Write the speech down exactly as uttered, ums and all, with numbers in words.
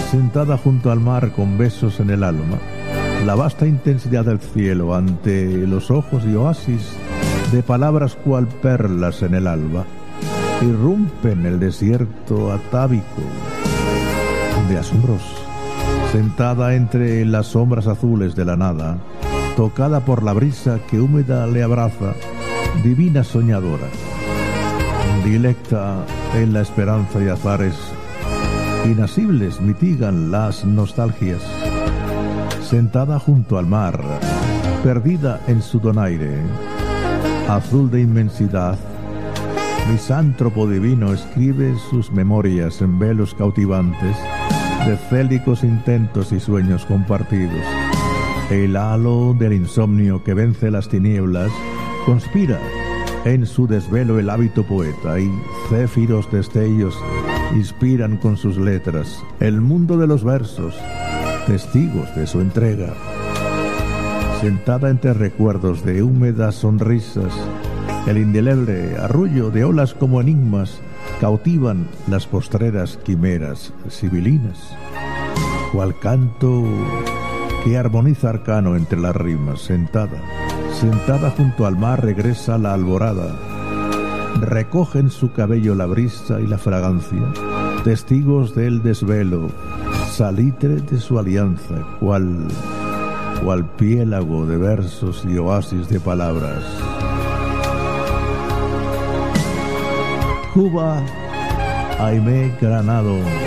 sentada junto al mar con besos en el alma, la vasta intensidad del cielo ante los ojos y oasis de palabras cual perlas en el alba, irrumpen el desierto atávico de asombros, sentada entre las sombras azules de la nada, tocada por la brisa que húmeda le abraza, divina soñadora, dilecta en la esperanza y azares inasibles mitigan las nostalgias, sentada junto al mar, perdida en su donaire, azul de inmensidad, misántropo divino escribe sus memorias en velos cautivantes de célicos intentos y sueños compartidos. El halo del insomnio que vence las tinieblas conspira en su desvelo el hábito poeta, y céfiros destellos inspiran con sus letras el mundo de los versos, testigos de su entrega. Sentada entre recuerdos de húmedas sonrisas, el indeleble arrullo de olas como enigmas cautivan las postreras quimeras sibilinas, cual canto que armoniza arcano entre las rimas. Sentada, sentada junto al mar regresa la alborada, recoge en su cabello la brisa y la fragancia, testigos del desvelo, salitre de su alianza, cual, cual piélago de versos y oasis de palabras. Cuba, Aimé Granado.